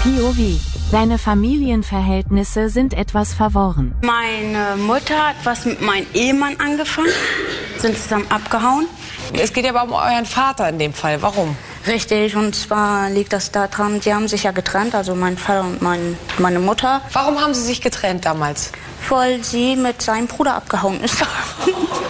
POV. Deine Familienverhältnisse sind etwas verworren. Meine Mutter hat was mit meinem Ehemann angefangen, sind zusammen abgehauen. Es geht ja aber um euren Vater in dem Fall. Warum? Richtig, und zwar liegt das daran, die haben sich ja getrennt, also mein Vater und meine Mutter. Warum haben sie sich getrennt damals? Weil sie mit seinem Bruder abgehauen ist.